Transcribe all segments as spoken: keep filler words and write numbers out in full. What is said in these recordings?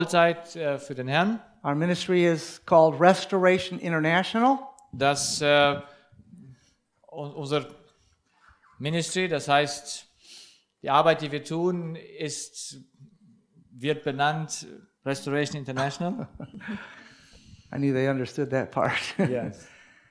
Vollzeit äh, für den Herrn. Our ministry is called Restoration International. Das äh, un- unser Ministry, das heißt, die Arbeit, die wir tun, ist wird benannt Restoration International. I knew they understood that part. Yes.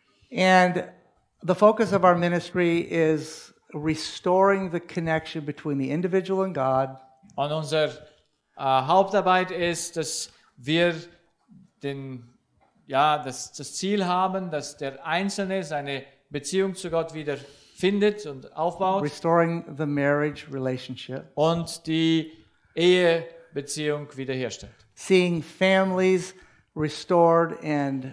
And the focus of our ministry is restoring the connection between the individual and God. Und unsere äh, Hauptarbeit ist, dass wir den, ja, das, das Ziel haben, dass der Einzelne seine Beziehung zu Gott wieder findet und aufbaut Restoring the marriage relationship. und die Ehebeziehung wiederherstellt. Seeing families restored and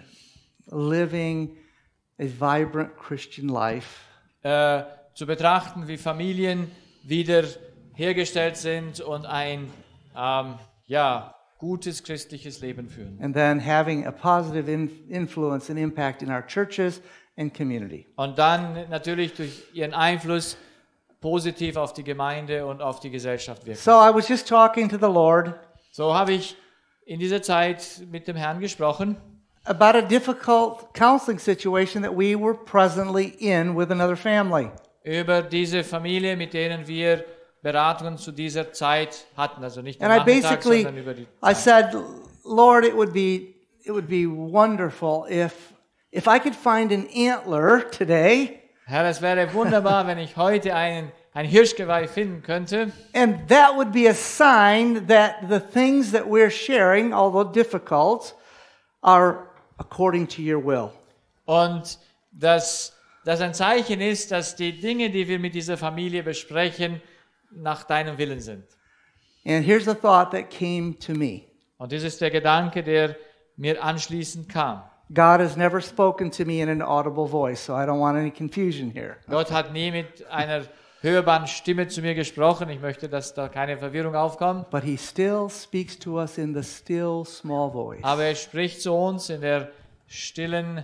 living a vibrant Christian life. Äh, zu betrachten, wie Familien wieder hergestellt sind und ein ähm, ja, gutes christliches Leben führen. And then having a positive in- influence and impact in our churches and community. Und dann natürlich durch ihren Einfluss positiv auf die Gemeinde und auf die Gesellschaft wirken. So I was just talking to the Lord So habe ich in dieser Zeit mit dem Herrn gesprochen about a difficult counseling situation that we were presently in with another family. über diese Familie, mit denen wir Beratungen zu dieser Zeit hatten. Also nicht am And I Nachmittag, basically, sondern über die I Zeit. said, Lord, it would be, it would be wonderful if, if I could find an antler today, Herr, es wäre wunderbar, wenn ich heute einen, ein Hirschgeweih finden könnte. and that would be a sign that the things that we're sharing, although difficult, are according to your will. Und dass das ein Zeichen ist, dass die Dinge, die wir mit dieser Familie besprechen, nach deinem Willen sind. And here's the thought that came to me. Und das ist der Gedanke, der mir anschließend kam. God has never spoken to me in an audible voice, so I don't want any confusion here. Gott hat nie mit einer hörbaren Stimme zu mir gesprochen. Ich möchte, dass da keine Verwirrung aufkommt. But he still speaks to us in the still small voice. Aber er spricht zu uns in der stillen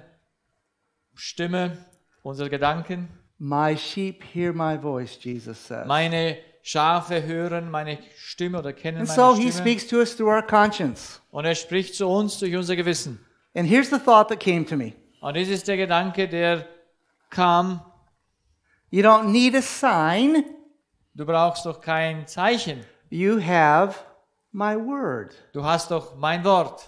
Stimme unserer Gedanken. My sheep hear my voice, Jesus says. Meine Schafe hören meine Stimme oder kennen And meine so he Stimme. speaks to us through our conscience. Und er spricht zu uns durch unser Gewissen. And here's the thought that came to me. Und das ist der Gedanke, der kam. You don't need a sign. Du brauchst doch kein Zeichen. You have my word. Du hast doch mein Wort.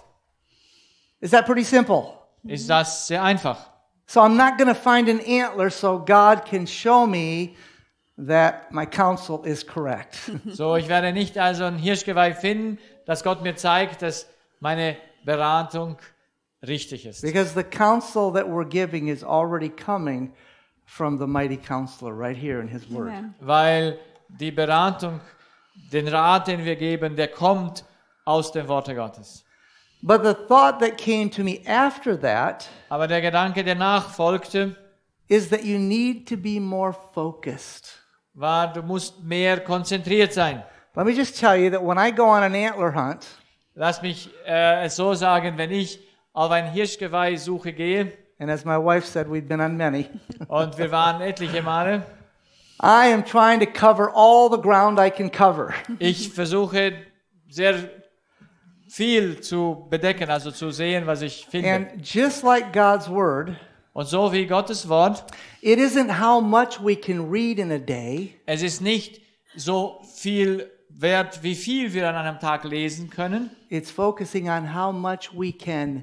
Is that pretty simple? Ist das sehr einfach. So I'm not going to find an antler so God can show me that my counsel is correct. So, ich werde nicht also ein Hirschgeweih finden, dass Gott mir zeigt, dass meine Beratung richtig ist. Because the counsel that we're giving is already coming from the mighty counselor right here in his word. Amen. Weil die Beratung, den Rat, den wir geben, der kommt aus dem Worte Gottes. But the thought that came to me after that Aber der Gedanke, der nachfolgte, is that you need to be more focused. war, du musst mehr konzentriert sein. Let me just tell you that when I go on an antler hunt, Lass mich äh, es so sagen, wenn ich auf ein Hirschgeweih-Suche gehe, and as my wife said, we've been on many, und wir waren etliche Male, I am trying to cover all the ground I can cover. ich versuche sehr viel zu bedecken, also zu sehen, was ich finde. And just like God's word, Und so wie Gottes Wort, it isn't how much we can read in a day, es ist nicht so viel wert, wie viel wir an einem Tag lesen können, it's focusing on how much we can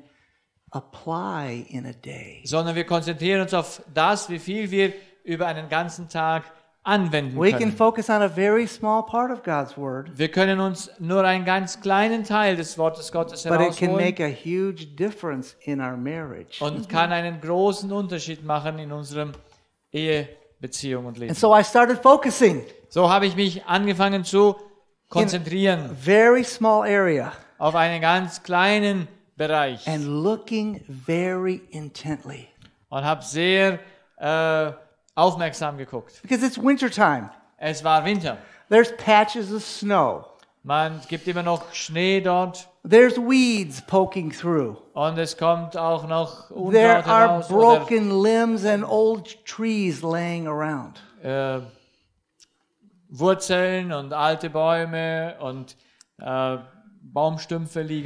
apply in a day. sondern wir konzentrieren uns auf das, wie viel wir über einen ganzen Tag anwenden We can können. focus on a very small part of God's word, Wir können uns nur einen ganz kleinen Teil des Wortes Gottes but it can herausholen make a huge difference in our marriage. und kann einen großen Unterschied machen in unserem Ehebeziehung und And Leben. so I started focusing So habe ich mich angefangen zu in konzentrieren a very small area auf einen ganz kleinen Bereich and looking very intently. und habe sehr äh, aufmerksam geguckt. Because it's wintertime. Es war Winter. There's patches of snow. Man gibt immer noch Schnee dort There's weeds poking through. und es kommt auch noch There Unkraut are heraus oder broken limbs and old trees laying around. äh, Wurzeln und alte Bäume und äh, Baumstümpfe liegen